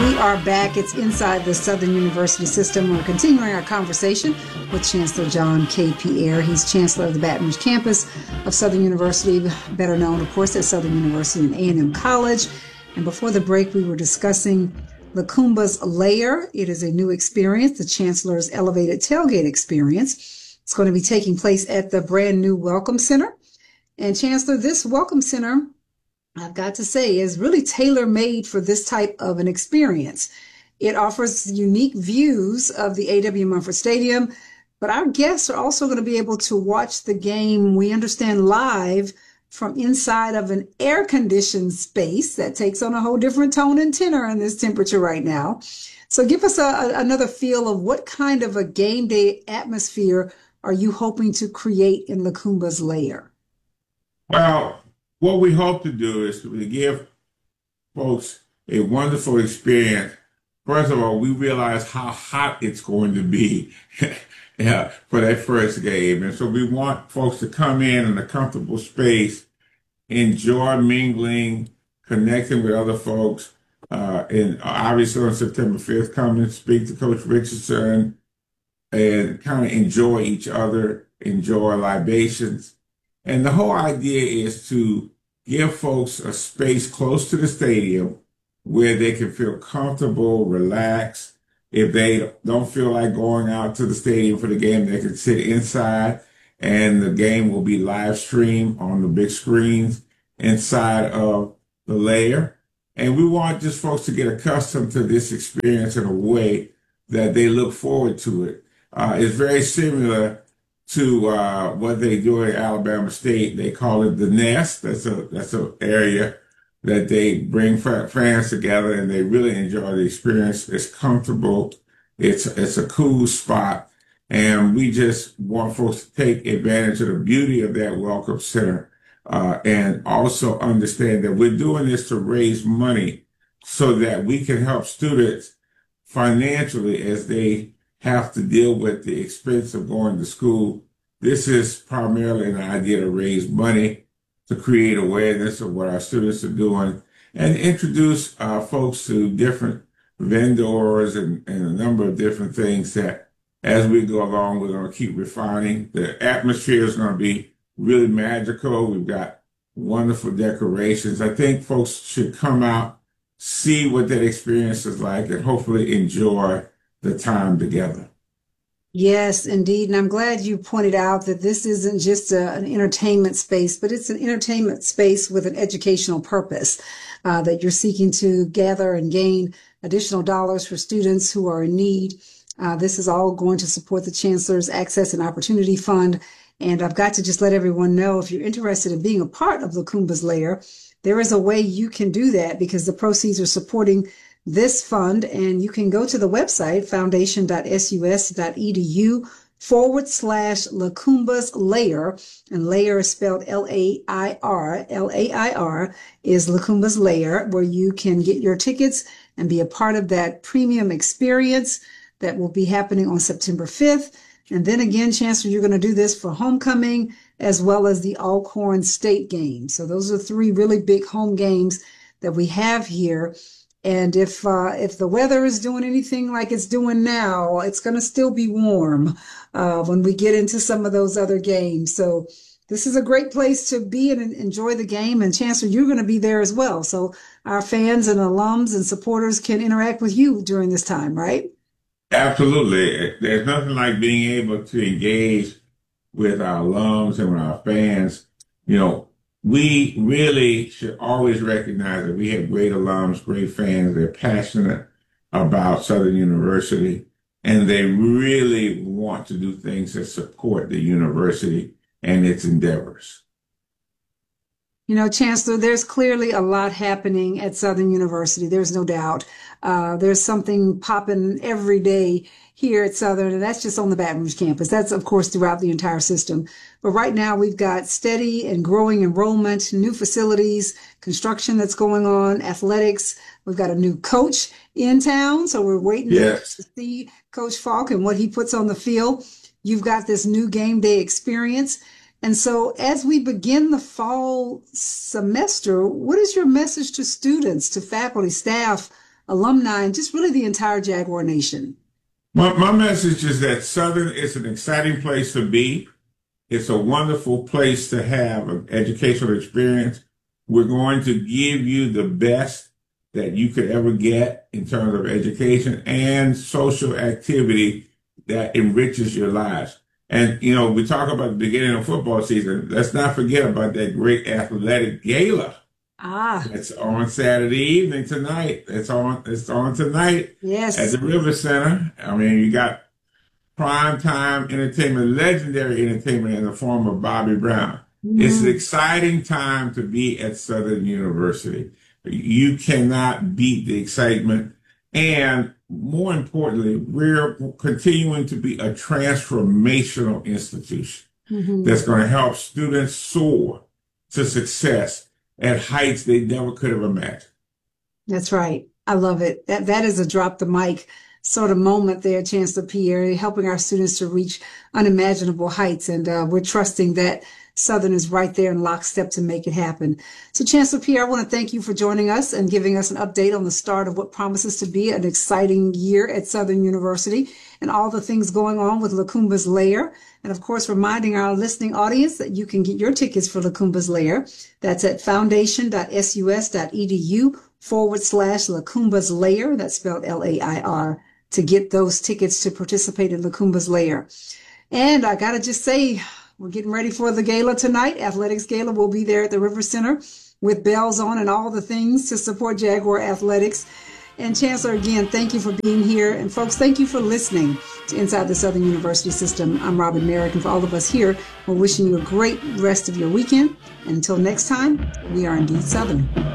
We are back. It's inside the Southern University system. We're continuing our conversation with Chancellor John K. Pierre. He's Chancellor of the Baton Rouge campus of Southern University, better known, of course, as Southern University and A&M College. And before the break, we were discussing Lacumba's Lair. It is a new experience, the Chancellor's Elevated Tailgate Experience. It's going to be taking place at the brand new Welcome Center. And Chancellor, this Welcome Center, I've got to say, is really tailor-made for this type of an experience. It offers unique views of the A.W. Mumford Stadium, but our guests are also going to be able to watch the game, we understand, live from inside of an air-conditioned space that takes on a whole different tone and tenor in this temperature right now. So give us another feel of what kind of a game day atmosphere are you hoping to create in Lacumba's Lair? Well, what we hope to do is to give folks a wonderful experience. First of all, we realize how hot it's going to be for that first game. And so we want folks to come in a comfortable space, enjoy mingling, connecting with other folks. And obviously on September 5th, come and speak to Coach Richardson and kind of enjoy each other, enjoy libations. And the whole idea is to give folks a space close to the stadium where they can feel comfortable, relaxed. If they don't feel like going out to the stadium for the game, they can sit inside and the game will be live streamed on the big screens inside of the Lair. And we want just folks to get accustomed to this experience in a way that they look forward to it. It's very similar to what they do at Alabama State. They call it the Nest. That's a area that they bring fans together, and they really enjoy the experience. It's comfortable. It's a cool spot, and we just want folks to take advantage of the beauty of that Welcome Center, and also understand that we're doing this to raise money so that we can help students financially as they have to deal with the expense of going to school. This is primarily an idea to raise money, to create awareness of what our students are doing, and introduce folks to different vendors and a number of different things that as we go along, we're going to keep refining. The atmosphere is going to be really magical. We've got wonderful decorations. I think folks should come out, see what that experience is like, and hopefully enjoy the time together. Yes, indeed. And I'm glad you pointed out that this isn't just an entertainment space, but it's an entertainment space with an educational purpose, that you're seeking to gather and gain additional dollars for students who are in need. This is all going to support the Chancellor's Access and Opportunity Fund. And I've got to just let everyone know, if you're interested in being a part of Lacumba's Lair, there is a way you can do that because the proceeds are supporting this fund, and you can go to the website foundation.sus.edu/Lacumba's Lair, and Lair is spelled L-A-I-R. L-A-I-R is Lacumba's Lair, where you can get your tickets and be a part of that premium experience that will be happening on September 5th. And then again, Chancellor, you're going to do this for homecoming as well as the Alcorn State game. So those are three really big home games that we have here. And if the weather is doing anything like it's doing now, it's going to still be warm when we get into some of those other games. So this is a great place to be and enjoy the game. And Chancellor, you're going to be there as well. So our fans and alums and supporters can interact with you during this time, right? Absolutely. There's nothing like being able to engage with our alums and with our fans. You know, we really should always recognize that we have great alums, great fans. They're passionate about Southern University, and they really want to do things that support the university and its endeavors. You know, Chancellor, there's clearly a lot happening at Southern University. There's no doubt. There's something popping every day here at Southern, and that's just on the Baton Rouge campus. That's, of course, throughout the entire system. But right now, we've got steady and growing enrollment, new facilities, construction that's going on, athletics. We've got a new coach in town, so we're waiting to see Coach Falk and what he puts on the field. You've got this new game day experience. And so as we begin the fall semester, what is your message to students, to faculty, staff, alumni, and just really the entire Jaguar Nation? My message is that Southern is an exciting place to be. It's a wonderful place to have an educational experience. We're going to give you the best that you could ever get in terms of education and social activity that enriches your lives. And, you know, we talk about the beginning of football season. Let's not forget about that great athletic gala. It's on Saturday evening tonight. It's on tonight. Yes. At the River Center. I mean, you got primetime entertainment, legendary entertainment in the form of Bobby Brown. It's an exciting time to be at Southern University. You cannot beat the excitement. And more importantly, we're continuing to be a transformational institution that's going to help students soar to success at heights they never could have imagined. That's right. I love it. That is a drop the mic sort of moment there, Chancellor Pierre, helping our students to reach unimaginable heights. And we're trusting that Southern is right there in lockstep to make it happen. So, Chancellor Pierre, I want to thank you for joining us and giving us an update on the start of what promises to be an exciting year at Southern University and all the things going on with Lacumba's Lair. And of course, reminding our listening audience that you can get your tickets for Lacumba's Lair. That's at foundation.sus.edu/Lacumba's Lair. That's spelled Lair, to get those tickets to participate in Lacumba's Lair. And I got to just say, we're getting ready for the gala tonight. Athletics Gala will be there at the River Center with bells on and all the things to support Jaguar athletics. And Chancellor, again, thank you for being here. And folks, thank you for listening to Inside the Southern University System. I'm Robin Merrick, and for all of us here, we're wishing you a great rest of your weekend. And until next time, we are indeed Southern.